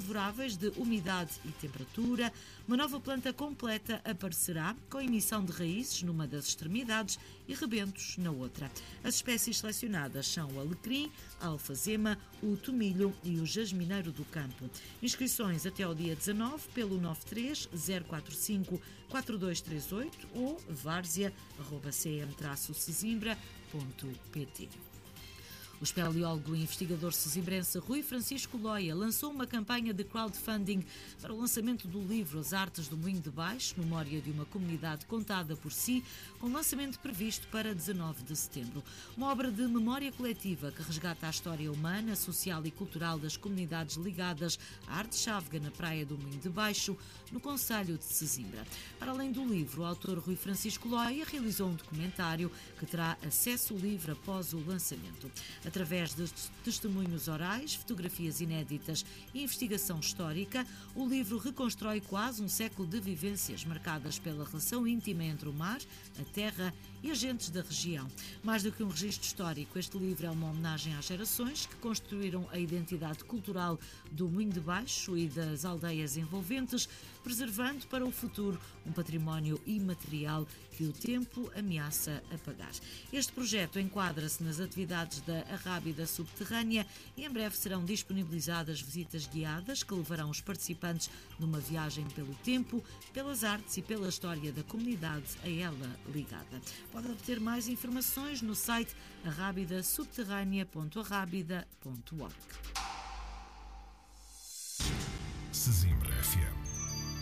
favoráveis de umidade e temperatura. Uma nova planta completa aparecerá, com emissão de raízes numa das extremidades e rebentos na outra. As espécies selecionadas são o alecrim, a alfazema, o tomilho e o jasmineiro do campo. Inscrições até ao dia 19 pelo 93 045 4238 ou várzea@cm-sesimbra.pt. O espeleólogo e investigador sesimbrense Rui Francisco Loia lançou uma campanha de crowdfunding para o lançamento do livro As Artes do Moinho de Baixo, memória de uma comunidade contada por si, com lançamento previsto para 19 de setembro. Uma obra de memória coletiva que resgata a história humana, social e cultural das comunidades ligadas à arte chávega na Praia do Moinho de Baixo, no concelho de Sesimbra. Para além do livro, o autor Rui Francisco Loia realizou um documentário que terá acesso livre após o lançamento. Através de testemunhos orais, fotografias inéditas e investigação histórica, o livro reconstrói quase um século de vivências marcadas pela relação íntima entre o mar, a terra e as gentes da região. Mais do que um registro histórico, este livro é uma homenagem às gerações que construíram a identidade cultural do Moinho de Baixo e das aldeias envolventes, preservando para o futuro um património imaterial que o tempo ameaça apagar. Este projeto enquadra-se nas atividades da Arrábida Subterrânea e em breve serão disponibilizadas visitas guiadas que levarão os participantes numa viagem pelo tempo, pelas artes e pela história da comunidade a ela ligada. Pode obter mais informações no site arrabidasubterrânea.arrabida.org. Sesimbra FM